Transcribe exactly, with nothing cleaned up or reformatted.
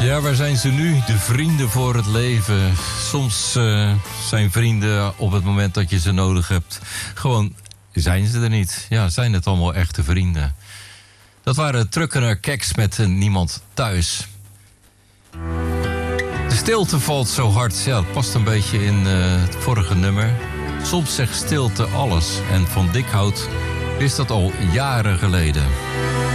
Ja, waar zijn ze nu? De vrienden voor het leven. Soms uh, zijn vrienden op het moment dat je ze nodig hebt. Gewoon zijn ze er niet. Ja, zijn het allemaal echte vrienden. Dat waren Truckener Keks met uh, Niemand Thuis. De stilte valt zo hard. Ja, het past een beetje in uh, het vorige nummer. Soms zegt stilte alles. En Van Dikhout is dat al jaren geleden.